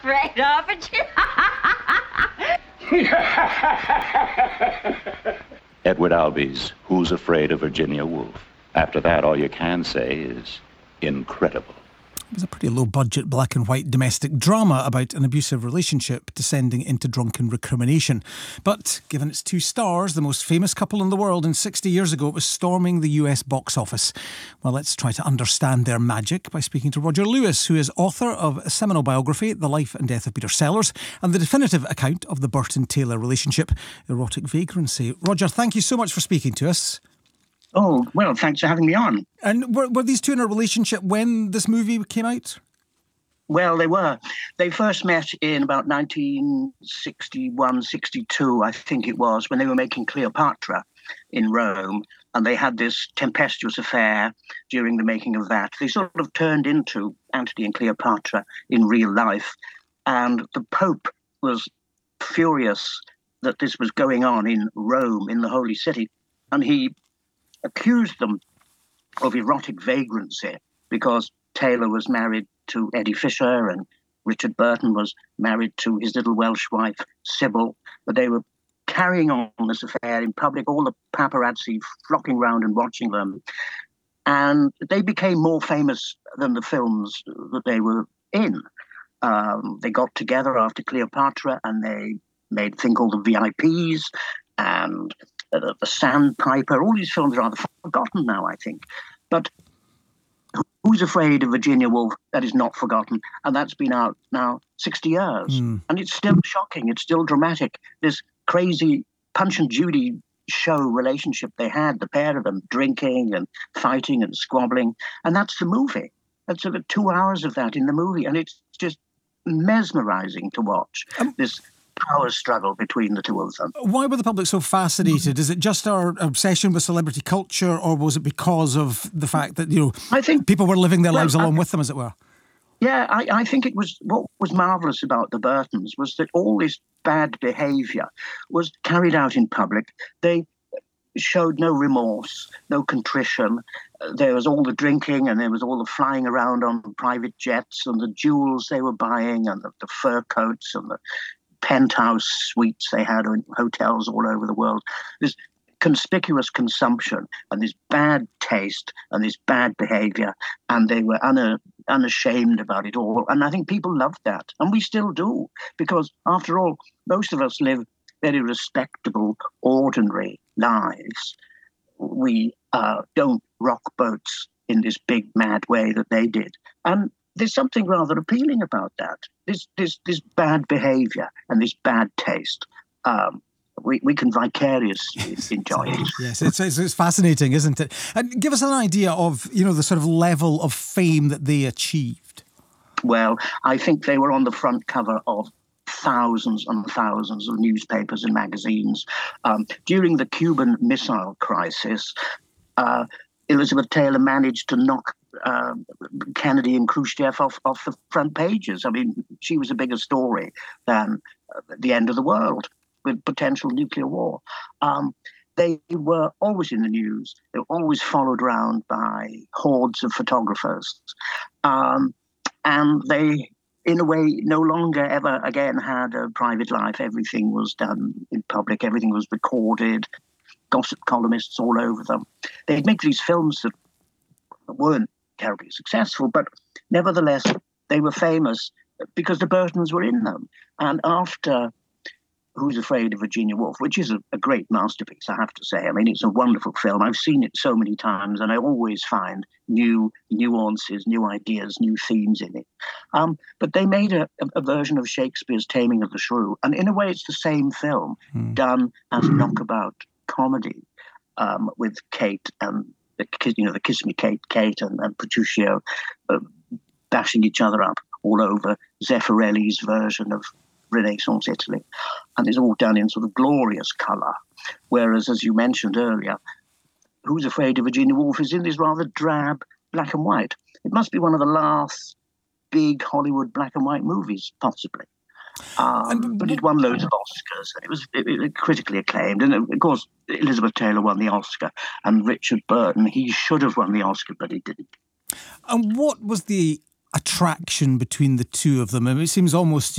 afraid of, Edward Albee's Who's Afraid of Virginia Woolf? After that, all you can say is incredible. It was a pretty low-budget black and white domestic drama about an abusive relationship descending into drunken recrimination. But given its 2 stars, the most famous couple in the world, and 60 years ago it was storming the US box office. Well, let's try to understand their magic by speaking to Roger Lewis, who is author of a seminal biography, The Life and Death of Peter Sellers, and the definitive account of the Burton-Taylor relationship, Erotic Vagrancy. Roger, thank you so much for speaking to us. Oh, well, thanks for having me on. And were these two in a relationship when this movie came out? Well, they were. They first met in about 1961, 62, I think it was, when they were making Cleopatra in Rome. And they had this tempestuous affair during the making of that. They sort of turned into Antony and Cleopatra in real life. And the Pope was furious that this was going on in Rome, in the Holy City. And he accused them of erotic vagrancy because Taylor was married to Eddie Fisher and Richard Burton was married to his little Welsh wife, Sybil. But they were carrying on this affair in public, all the paparazzi flocking round and watching them. And they became more famous than the films that they were in. They got together after Cleopatra and they made a thing called the VIPs and the Sandpiper. All these films are rather forgotten now, I think. But Who's Afraid of Virginia Woolf? That is not forgotten. And that's been out now 60 years. And it's still shocking. It's still dramatic. This crazy Punch and Judy show relationship they had, the pair of them drinking and fighting and squabbling. And that's the movie. That's sort of 2 hours of that in the movie. And it's just mesmerizing to watch this power struggle between the two of them. Why were the public so fascinated? Is it just our obsession with celebrity culture, or was it because of the fact that, I think people were living their lives along with them, as it were? Yeah, I think it was what was marvellous about the Burtons was that all this bad behaviour was carried out in public. They showed no remorse, no contrition. There was all the drinking and there was all the flying around on private jets and the jewels they were buying and the fur coats and the penthouse suites they had in hotels all over the world. This conspicuous consumption and this bad taste and this bad behaviour, and they were unashamed about it all. And I think people loved that, and we still do, because after all, most of us live very respectable, ordinary lives. We don't rock boats in this big, mad way that they did. And there's something rather appealing about that. This bad behaviour and this bad taste. We can vicariously enjoy it. Yes, it's fascinating, isn't it? And give us an idea of, the sort of level of fame that they achieved. Well, I think they were on the front cover of thousands and thousands of newspapers and magazines. During the Cuban Missile Crisis, Elizabeth Taylor managed to knock Kennedy and Khrushchev off the front pages. I mean, she was a bigger story than the end of the world with potential nuclear war. They were always in the news. They were always followed around by hordes of photographers. And they, in a way, no longer ever again had a private life. Everything was done in public. Everything was recorded. Gossip columnists all over them. They'd make these films that weren't terribly successful, but nevertheless, they were famous because the Burtons were in them. And after Who's Afraid of Virginia Woolf, which is a great masterpiece, I have to say. I mean, it's a wonderful film. I've seen it so many times, and I always find new nuances, new ideas, new themes in it. But they made a version of Shakespeare's Taming of the Shrew, and in a way, it's the same film done as knockabout comedy with Kate and the Kiss Me Kate and Petruchio bashing each other up all over Zeffirelli's version of Renaissance Italy. And it's all done in sort of glorious colour. Whereas, as you mentioned earlier, Who's Afraid of Virginia Woolf is in this rather drab black and white. It must be one of the last big Hollywood black and white movies, possibly. But it won loads of Oscars. It was critically acclaimed. And, of course, Elizabeth Taylor won the Oscar. And Richard Burton, he should have won the Oscar, but he didn't. And what was the attraction between the two of them? I mean, it seems almost,